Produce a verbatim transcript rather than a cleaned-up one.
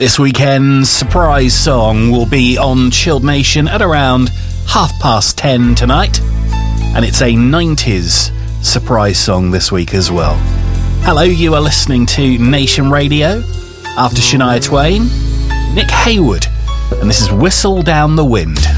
This weekend's surprise song will be on Chilled Nation at around half past ten tonight, and it's a nineties surprise song this week as well. Hello, you are listening to Nation Radio. After Shania Twain, Nick Hayward, and this is Whistle Down the Wind.